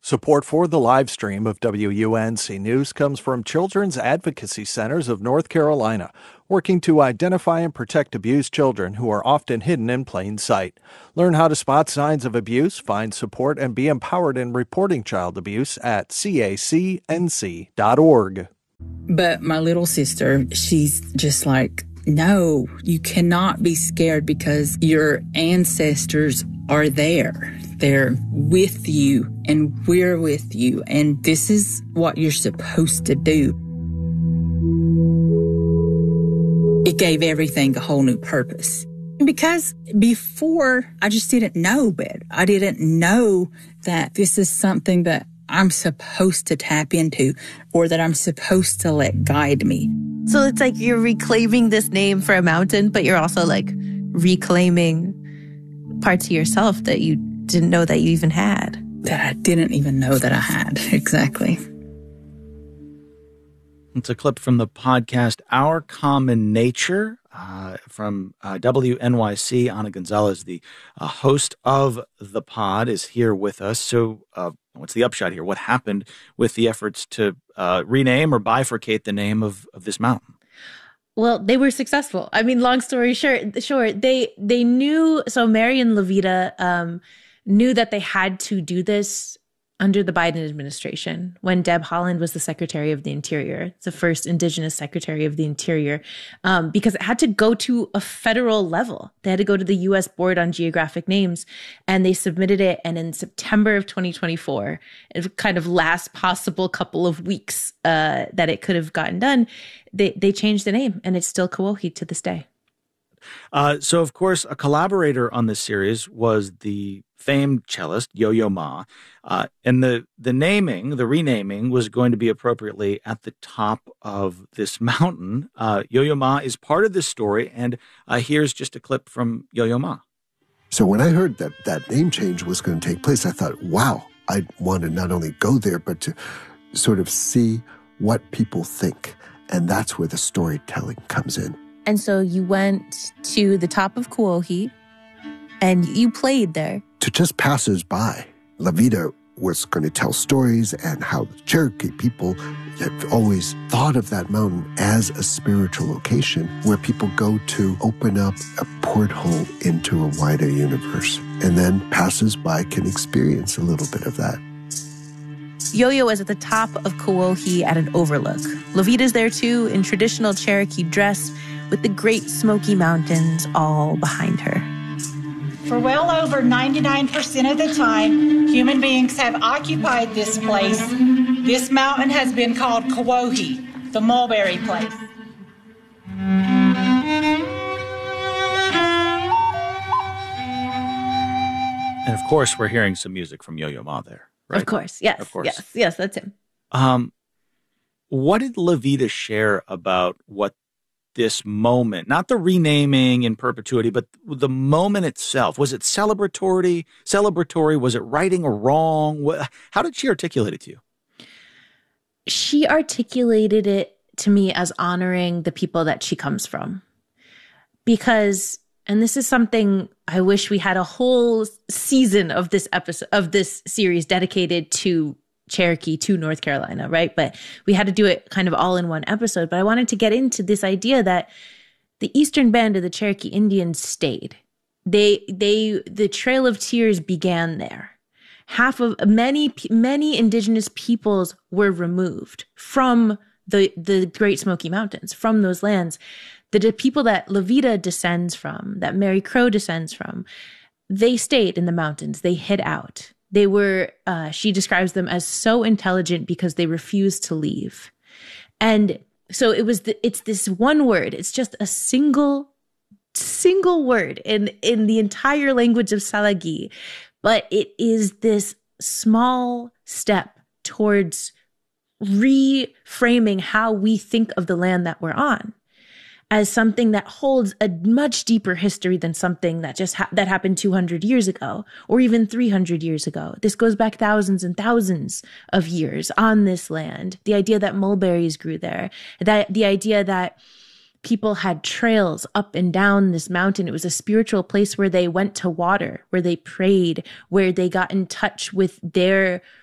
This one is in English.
Support for the live stream of WUNC News comes from Children's Advocacy Centers of North Carolina, working to identify and protect abused children who are often hidden in plain sight. Learn how to spot signs of abuse, find support, and be empowered in reporting child abuse at cacnc.org. But my little sister, she's just like, no, you cannot be scared because your ancestors are there. They're with you and we're with you. And this is what you're supposed to do. It gave everything a whole new purpose. Because before, I just didn't know better. I didn't know that this is something that I'm supposed to tap into or that I'm supposed to let guide me. So it's like you're reclaiming this name for a mountain, but you're also like reclaiming parts of yourself that you didn't know that you even had. That I didn't even know that I had. Exactly. It's a clip from the podcast Our Common Nature from WNYC. Ana Gonzalez, the host of the pod, is here with us. So what's the upshot here? What happened with the efforts to rename or bifurcate the name of this mountain? Well, they were successful. I mean, long story short, they knew. So Mary and Levita knew that they had to do this under the Biden administration when Deb Haaland was the Secretary of the Interior, the first Indigenous Secretary of the Interior, because it had to go to a federal level. They had to go to the U.S. Board on Geographic Names, and they submitted it. And in September of 2024, kind of last possible couple of weeks that it could have gotten done, they changed the name, and it's still Kawauhi to this day. So, of course, a collaborator on this series was the famed cellist Yo-Yo Ma, and the renaming was going to be appropriately at the top of this mountain. Yo-Yo Ma is part of this story, and here's just a clip from Yo-Yo Ma. So when I heard that name change was going to take place, I thought, wow, I want to not only go there, but to sort of see what people think. And that's where the storytelling comes in. And so you went to the top of Kawauhi and you played there. To just passers-by, Levita was going to tell stories and how the Cherokee people have always thought of that mountain as a spiritual location where people go to open up a porthole into a wider universe. And then passers-by can experience a little bit of that. Yo-Yo is at the top of Kawauhi at an overlook. Levita's there too in traditional Cherokee dress with the Great Smoky Mountains all behind her. For well over 99% of the time, human beings have occupied this place. This mountain has been called Kawauhi, the mulberry place. And of course, we're hearing some music from Yo-Yo Ma there, right? Of course, yes. Of course. Yes, that's him. What did Levita share about what this moment, not the renaming in perpetuity, but the moment itself? Was it celebratory? Was it righting a wrong? How did she articulate it to you? She articulated it to me as honoring the people that she comes from. Because, and this is something I wish we had a whole season of this episode, of this series dedicated to Cherokee, to North Carolina, right? But we had to do it kind of all in one episode. But I wanted to get into this idea that the Eastern Band of the Cherokee Indians stayed. The Trail of Tears began there. Many indigenous peoples were removed from the Great Smoky Mountains, from those lands. The people that Levita descends from, that Mary Crow descends from, they stayed in the mountains. They hid out. They were, she describes them as so intelligent because they refused to leave. And so it's this one word. It's just a single word in the entire language of Tsalagi. But it is this small step towards reframing how we think of the land that we're on as something that holds a much deeper history than something that that happened 200 years ago or even 300 years ago. This goes back thousands and thousands of years on this land. The idea that mulberries grew there, that the idea that people had trails up and down this mountain. It was a spiritual place where they went to water, where they prayed, where they got in touch with their